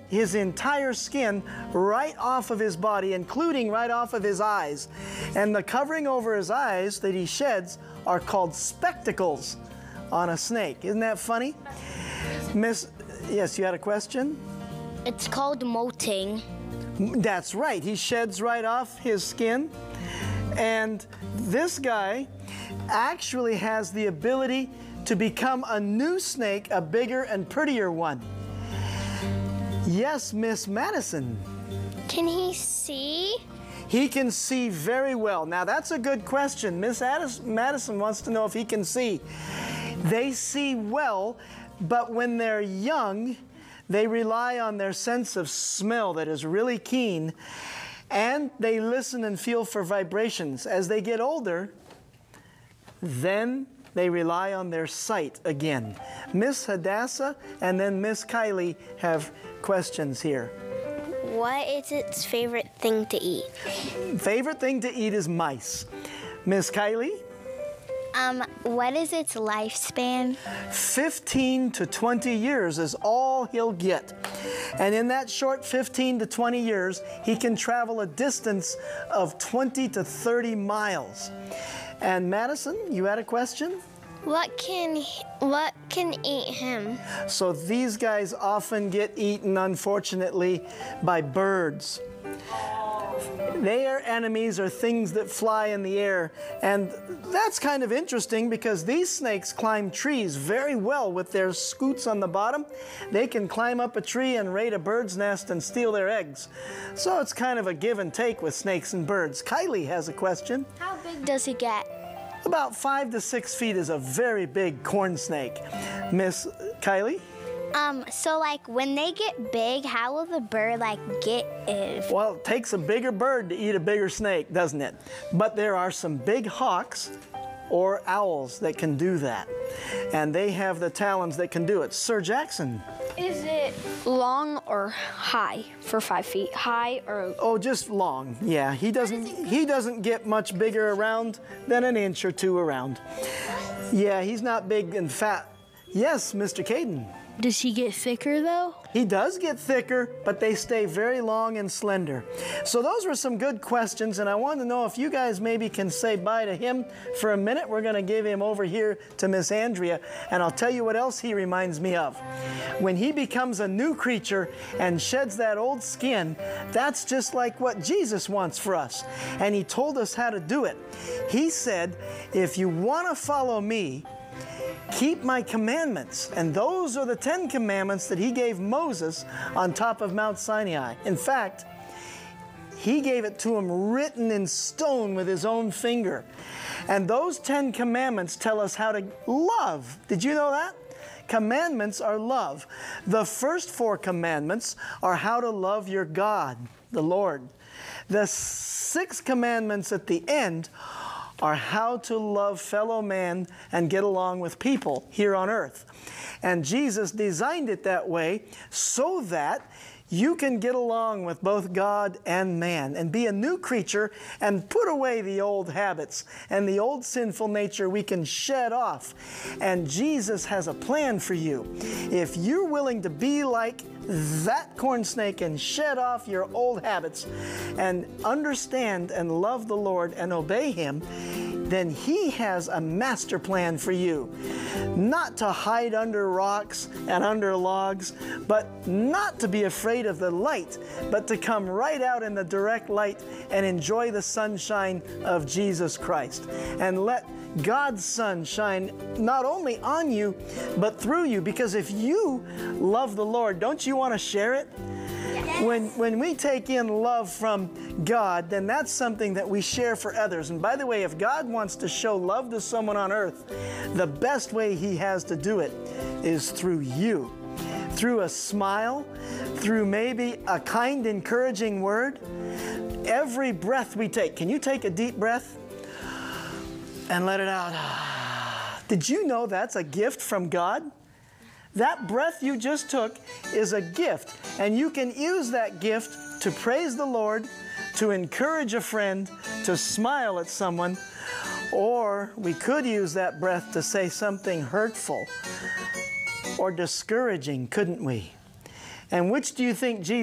his entire skin right off of his body, including right off of his eyes. And the covering over his eyes that he sheds are called spectacles on a snake. Isn't that funny? Yes, you had a question? It's called molting. That's right. He sheds right off his skin. And this guy actually has the ability to become a new snake, a bigger and prettier one. Yes, Miss Madison. Can he see? He can see very well. Now, that's a good question. Miss Madison wants to know if he can see. They see well, but when they're young, they rely on their sense of smell that is really keen, and they listen and feel for vibrations. As they get older, then they rely on their sight again. Miss Hadassah and then Miss Kylie have questions here. What is its favorite thing to eat? Favorite thing to eat is mice. Miss Kylie? What is its lifespan? 15 to 20 years is all he'll get. And in that short 15 to 20 years, he can travel a distance of 20 to 30 miles. And Madison, you had a question? What can eat him? So these guys often get eaten, unfortunately, by birds. Their enemies are things that fly in the air, and that's kind of interesting because these snakes climb trees very well with their scoots on the bottom. They can climb up a tree and raid a bird's nest and steal their eggs. So it's kind of a give and take with snakes and birds. Kylie has a question. How big does he get? About 5 to 6 feet is a very big corn snake. Miss Kylie? So like when they get big, how will the bird like get it? Well, it takes a bigger bird to eat a bigger snake, doesn't it? But there are some big hawks or owls that can do that. And they have the talons that can do it. Sir Jackson. Is it long or high for 5 feet? High or? Oh, just long. Yeah, he doesn't get much bigger around than an inch or two around. Yeah, he's not big and fat. Yes, Mr. Caden. Does he get thicker though? He does get thicker, but they stay very long and slender. So those were some good questions, and I wanted to know if you guys maybe can say bye to him for a minute. We're going to give him over here to Miss Andrea, and I'll tell you what else he reminds me of. When he becomes a new creature and sheds that old skin, that's just like what Jesus wants for us, and he told us how to do it. He said, if you want to follow me, keep my commandments. And those are the 10 commandments that he gave Moses on top of Mount Sinai. In fact, he gave it to him written in stone with his own finger. And those 10 commandments tell us how to love. Did you know that? Commandments are love. The first 4 commandments are how to love your God, the Lord. The 6 commandments at the end are how to love fellow man and get along with people here on earth. And Jesus designed it that way so that you can get along with both God and man and be a new creature and put away the old habits and the old sinful nature we can shed off. And Jesus has a plan for you. If you're willing to be like that corn snake and shed off your old habits and understand and love the Lord and obey Him, then He has a master plan for you. Not to hide under rocks and under logs, but not to be afraid of the light, but to come right out in the direct light and enjoy the sunshine of Jesus Christ. And let God's sun shine not only on you, but through you. Because if you love the Lord, don't you want to share it? Yes. When we take in love from God, then that's something that we share for others. And by the way, if God wants to show love to someone on earth, the best way He has to do it is through you. Through a smile, through maybe a kind, encouraging word. Every breath we take, can you take a deep breath and let it out? Did you know that's a gift from God? That breath you just took is a gift, and you can use that gift to praise the Lord, to encourage a friend, to smile at someone, or we could use that breath to say something hurtful or discouraging, couldn't we? And which do you think Jesus